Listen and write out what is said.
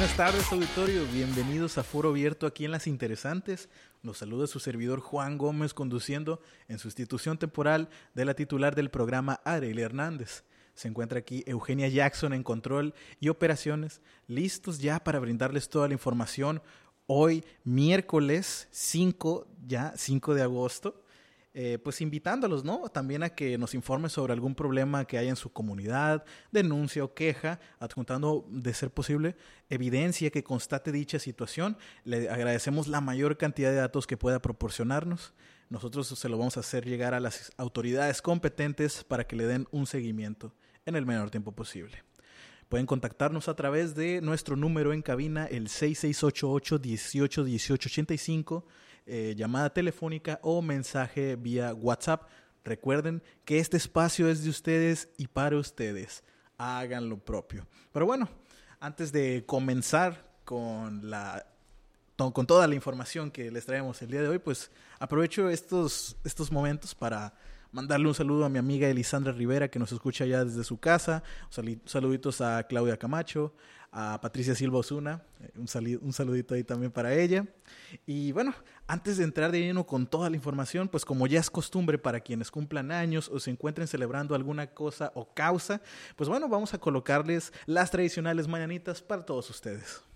Buenas tardes, auditorio. Bienvenidos a Foro Abierto aquí en Las Interesantes. Los saluda su servidor Juan Gómez, conduciendo en sustitución temporal de la titular del programa, Arely Hernández. Se encuentra aquí Eugenia Jackson en control y operaciones, listos ya para brindarles toda la información. Hoy, miércoles 5 de agosto. Pues invitándolos, ¿no? También a que nos informen sobre algún problema que haya en su comunidad, denuncia o queja, adjuntando, de ser posible, evidencia que constate dicha situación. Le agradecemos la mayor cantidad de datos que pueda proporcionarnos. Nosotros se lo vamos a hacer llegar a las autoridades competentes para que le den un seguimiento en el menor tiempo posible. Pueden contactarnos a través de nuestro número en cabina, el 6688-181885, llamada telefónica o mensaje vía WhatsApp. Recuerden que este espacio es de ustedes y para ustedes. Hagan lo propio. Pero bueno, antes de comenzar con toda la información que les traemos el día de hoy, pues aprovecho estos momentos para mandarle un saludo a mi amiga Elisandra Rivera, que nos escucha ya desde su casa. Saluditos a Claudia Camacho, a Patricia Silva Osuna, un saludito ahí también para ella. Y bueno, antes de entrar de lleno con toda la información, pues como ya es costumbre para quienes cumplan años o se encuentren celebrando alguna cosa o causa, pues bueno, vamos a colocarles las tradicionales mañanitas para todos ustedes.